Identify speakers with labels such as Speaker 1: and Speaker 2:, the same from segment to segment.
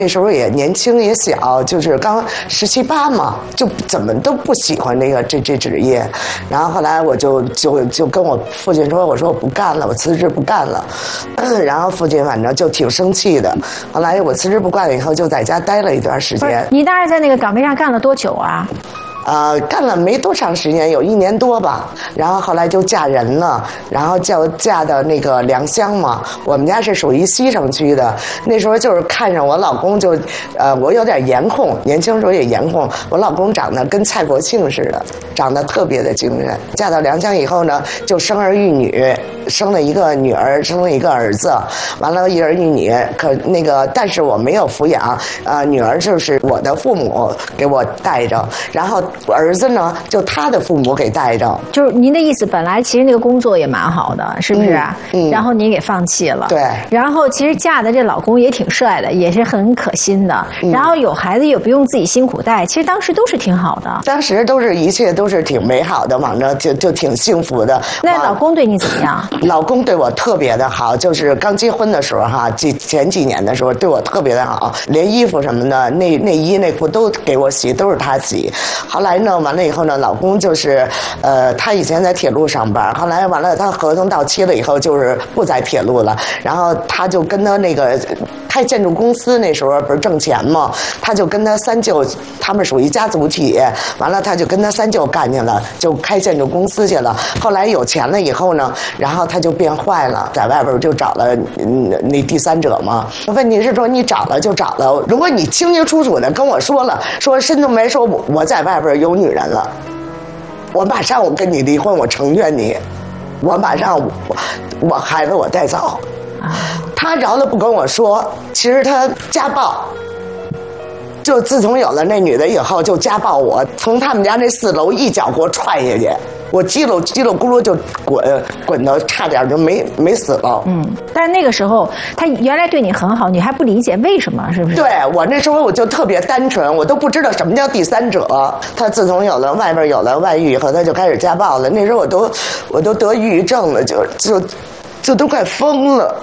Speaker 1: 那时候也年轻也小，就是刚17、18嘛，就怎么都不喜欢这职业。然后后来我就跟我父亲说，我说我不干了，我辞职不干了。然后父亲反正就挺生气的。后来我辞职不干了以后，就在家待了一段时间。
Speaker 2: 你大概在那个岗位上干了多久啊？
Speaker 1: 干了没多长时间，有1年多吧。然后后来就嫁人了，然后嫁到那个良乡嘛。我们家是属于西城区的，那时候就是看上我老公就，我有点颜控，年轻时候也颜控。我老公长得跟蔡国庆似的，长得特别的精神。嫁到良乡以后呢，就生儿育女，生了一个女儿，生了一个儿子，完了一儿一女。但是我没有抚养，女儿就是我的父母给我带着，然后儿子呢就他的父母给带着。
Speaker 2: 就是您的意思，本来其实那个工作也蛮好的，是不是？然后您给放弃了。
Speaker 1: 对。
Speaker 2: 然后其实嫁的这老公也挺帅的，也是很可心的。然后有孩子也不用自己辛苦带，其实当时都是挺好的。
Speaker 1: 当时一切都是挺美好的，反正就挺幸福的。
Speaker 2: 那老公对你怎么样？
Speaker 1: 老公对我特别的好，就是刚结婚的时候哈，前几年的时候对我特别的好，连衣服什么的、内衣内裤都给我洗，都是他洗。后来呢，完了以后呢，老公就是，他以前在铁路上班，后来完了他合同到期了以后，就是不在铁路了，然后他就跟他那个开建筑公司，那时候不是挣钱嘛，他就跟他三舅，他们属于家族企业，完了他就跟他三舅干去了，就开建筑公司去了。后来有钱了以后呢，然后他就变坏了，在外边就找了那第三者嘛。问题是说你找了就找了，如果你清清楚楚的跟我说了，说申东梅说我在外边有女人了，我马上我跟你离婚，我成全你，我马上我孩子我带走。他饶了不跟我说，其实他家暴，就自从有了那女的以后就家暴我，从他们家那4楼一脚给我踹下去，我叽里咕噜就滚到差点就没死了。
Speaker 2: 但是那个时候他原来对你很好，你还不理解为什么，是不是？
Speaker 1: 对，我那时候我就特别单纯，我都不知道什么叫第三者。他自从外边有了外遇以后，他就开始家暴了。那时候我都得抑郁症了，就都快疯了。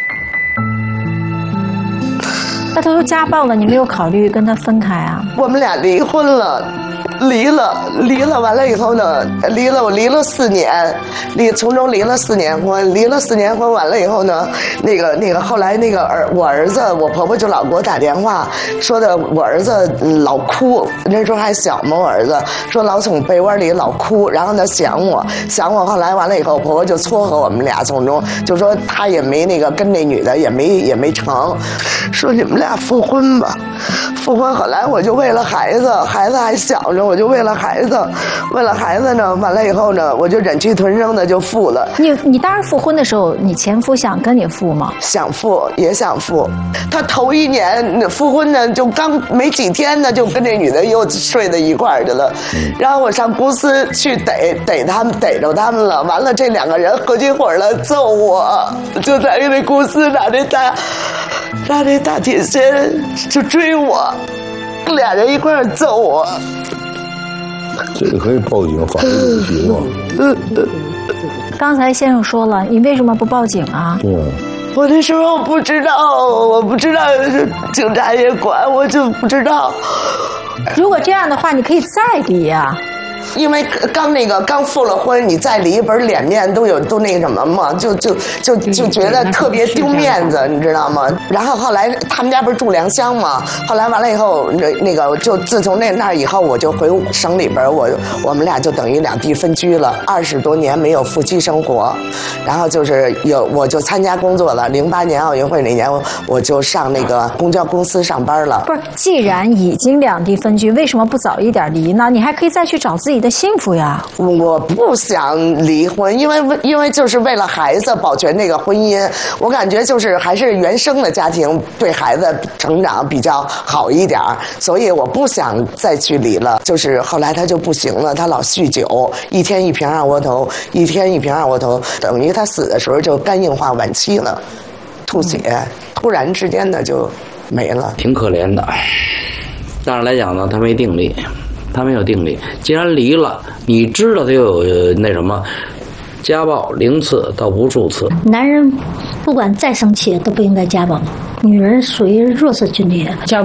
Speaker 2: 那他都家暴了，你没有考虑跟他分开啊？
Speaker 1: 我们俩离婚了。离了，完了以后呢，我离了4年，从中离了4年婚，离了4年婚完了以后呢，那个后来我儿子，我婆婆就老给我打电话，说的我儿子老哭，那时候还小嘛，我儿子说老从被窝里老哭，然后呢想我，后来完了以后，婆婆就撮合我们俩，从中就说他也没跟那女的也没成，说你们俩复婚吧。复婚后来我就为了孩子还小着，我就为了孩子呢，完了以后呢，我就忍气吞声的就复了。
Speaker 2: 你当时复婚的时候，你前夫想跟你复吗？
Speaker 1: 想复，也想复。他头1年复婚呢，就刚没几天呢，就跟那女的又睡在一块儿去了。然后我上公司去逮着他们了，完了这2个人合起伙来揍我，就在那公司拿这大铁锨就追我，2人一块儿揍我。
Speaker 3: 这个可以报警，法律不行啊。
Speaker 2: 刚才先生说了，你为什么不报警啊？
Speaker 1: 我那时候不知道警察也管，我就不知道。
Speaker 2: 如果这样的话，你可以再离啊。
Speaker 1: 因为刚复了婚，你再离，不是脸面都那什么嘛，就觉得特别丢面子，你知道吗？然后后来他们家不是住良乡嘛，后来完了以后，那个就自从那以后，我就回省里边，我们俩就等于2地分居了，20多年没有夫妻生活，然后就是我就参加工作了。08年奥运会那年，我就上那个公交公司上班了。
Speaker 2: 不是，既然已经2地分居，为什么不早一点离呢？你还可以再去找自己的幸福呀。
Speaker 1: 我不想离婚，因为就是为了孩子保全这个婚姻，我感觉就是还是原生的家庭对孩子成长比较好一点，所以我不想再去离了。就是后来他就不行了，他老酗酒，一天1瓶二锅头，等于他死的时候就肝硬化晚期了，吐血，突然之间的就没了，
Speaker 4: 挺可怜的。当然来讲呢，他没定力。既然离了，你知道他有那什么家暴0次到无数次。
Speaker 5: 男人不管再生气都不应该家暴， 女人属于弱势群体。